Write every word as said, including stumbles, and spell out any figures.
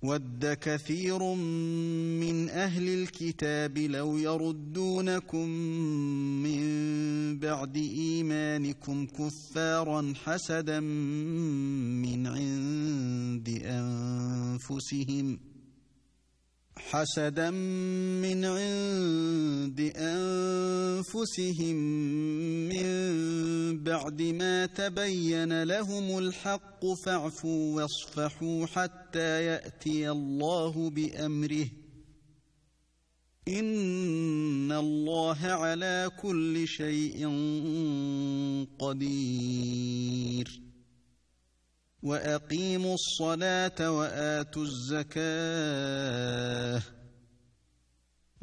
وَدَّ كَثِيرٌ مِّنْ أَهْلِ الْكِتَابِ لَوْ يَرُدُّونَكُم مِّن بَعْدِ إِيمَانِكُمْ كُفَّارًا حَسَدًا مِّنْ عِندِ أَنفُسِهِمْ حَسَدًا مِّنْ عِندِ أَنفُسِهِم مِّن بَعْدِ مَا تَبَيَّنَ لَهُمُ الْحَقُّ فَاعْفُوا وَاصْفَحُوا حَتَّى يَأْتِيَ اللَّهُ بِأَمْرِهِ إِنَّ اللَّهَ عَلَى كُلِّ شَيْءٍ قَدِيرٌ وَأَقِيمُوا الصَّلَاةَ وَآتُوا الزَّكَاةَ